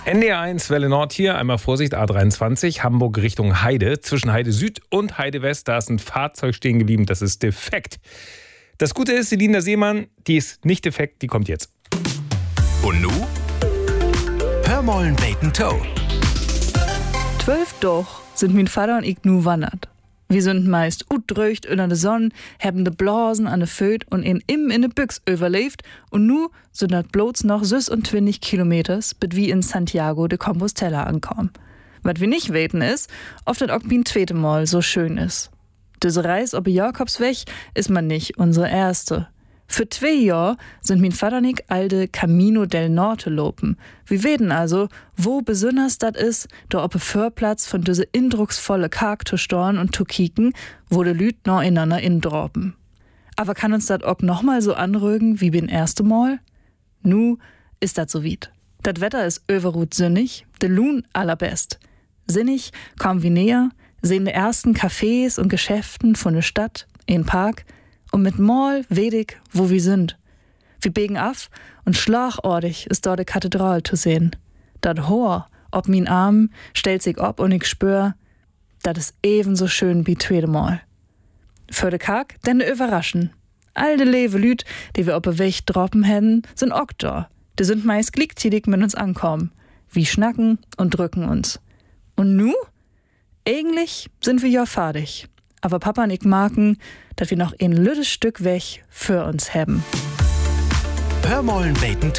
NDR1 Welle Nord hier, einmal Vorsicht, A23, Hamburg Richtung Heide. Zwischen Heide Süd und Heide West, da ist ein Fahrzeug stehen geblieben, das ist defekt. Das Gute ist, die Linda Seemann, die ist nicht defekt, die kommt jetzt. Und nu? Hör mollen Bacon Toe. 12 doch sind mein Vater und ich nu wandert. Wir sind meist utdröcht unter der Sonne, haben de Blasen an de Föt und in de Büchs überlebt und nu sind dat bloß noch 26 Kilometers, bis wir in Santiago de Compostela ankommen. Was wir nicht weten ist, ob das auch ein zweite Mal so schön ist. Diese Reise ob Jakobsweg ist man nicht unsere erste. Für 2 Jahre sind mein Vater und ich alte Camino del Norte lopen. Wir weten also, wo besonders das ist, da op Vorplatz von diese indrucksvolle Karg zu storn und zu kicken, wo de Lüt noch ineinander indroppen. Aber kann uns das auch nochmal so anrügen wie beim ersten Mal? Nu ist das so weit. Das Wetter ist überrut sinnig, de Lun allerbest. Sinnig kommen wir näher, sehen de ersten Cafés und Geschäften von der Stadt, in Park, und mit Mal wedig, wo wir sind. Wir biegen af und schlagortig ist dort die Kathedral zu sehen. Dat Hoher ob min Arm stellt sich ob und ich spür, dat ist ebenso schön wie zweite Mal. Für de Karg denn de Überraschen. All de lewe Lüt, die wir op de Weg droppen hätten, sind auch da. Die sind meist gleichzeitig mit uns ankommen. Wir schnacken und drücken uns. Und nu? Eigentlich sind wir ja fertig. Aber Papa und ich merken, dass wir noch ein lüttes Stück weg für uns haben. Hör mollen Bacon